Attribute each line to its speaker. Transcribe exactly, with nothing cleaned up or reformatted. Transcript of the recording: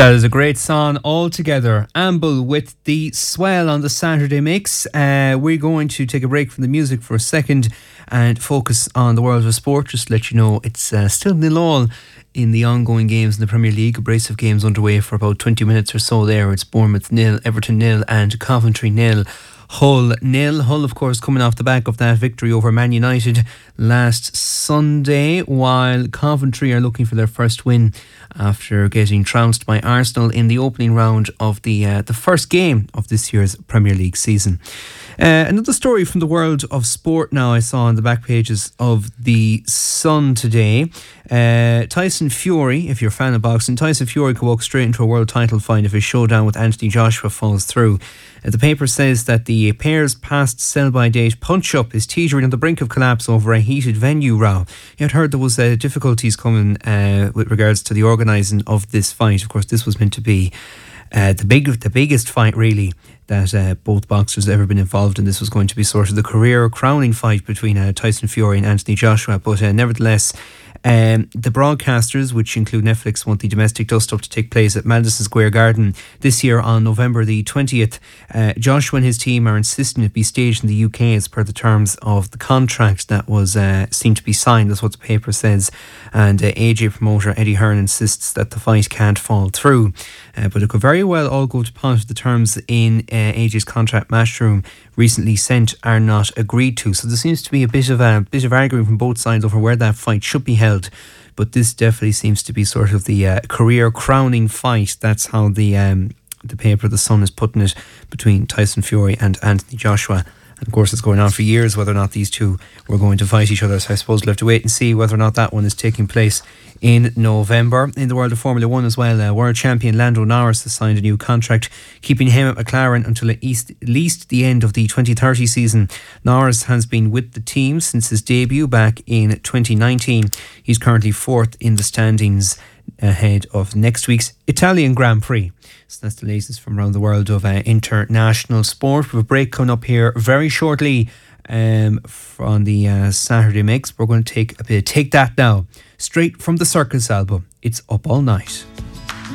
Speaker 1: That is a great song altogether. Amble with the Swell on the Saturday Mix. Uh, we're going to take a break from the music for a second and focus on the world of sport. Just to let you know, it's uh, still nil all in the ongoing games in the Premier League. A brace of games underway for about twenty minutes or so there. It's Bournemouth nil, Everton nil and Coventry nil. Hull nil. Hull, of course, coming off the back of that victory over Man United last Sunday, while Coventry are looking for their first win after getting trounced by Arsenal in the opening round of the uh, the first game of this year's Premier League season. Uh, another story from the world of sport now I saw on the back pages of the Sun today. Uh, Tyson Fury, if you're a fan of boxing, Tyson Fury could walk straight into a world title fight if his showdown with Anthony Joshua falls through. Uh, the paper says that the pair's past sell-by date punch-up is teetering on the brink of collapse over a heated venue row. You had heard there was uh, difficulties coming uh, with regards to the organising of this fight. Of course, this was meant to be uh, the big, the biggest fight really that uh, both boxers have ever been involved in. This was going to be sort of the career crowning fight between uh, Tyson Fury and Anthony Joshua, but uh, nevertheless, Um, the broadcasters, which include Netflix, want the domestic dust-up to take place at Madison Square Garden this year on November the twentieth. Uh, Joshua and his team are insisting it be staged in the U K as per the terms of the contract that was uh, seemed to be signed. That's what the paper says. And uh, A J promoter Eddie Hearn insists that the fight can't fall through. Uh, but it could very well all go to pot if the terms in uh, A J's contract Matchroom recently sent are not agreed to. So there seems to be a bit of a bit of arguing from both sides over where that fight should be held. But this definitely seems to be sort of the uh, career crowning fight. That's how the um, the paper The Sun is putting it, between Tyson Fury and Anthony Joshua. And of course, it's going on for years whether or not these two were going to fight each other. So I suppose we'll have to wait and see whether or not that one is taking place in November. In the world of Formula One as well, uh, world champion Lando Norris has signed a new contract, keeping him at McLaren until at least, at least the end of the twenty thirty season. Norris has been with the team since his debut back in twenty nineteen. He's currently fourth in the standings ahead of next week's Italian Grand Prix. So that's the latest from around the world of uh, international sport. We have a break coming up here very shortly um, on the uh, Saturday Mix. We're going to take a bit of Take That now, straight from the Circus album. It's Up All Night.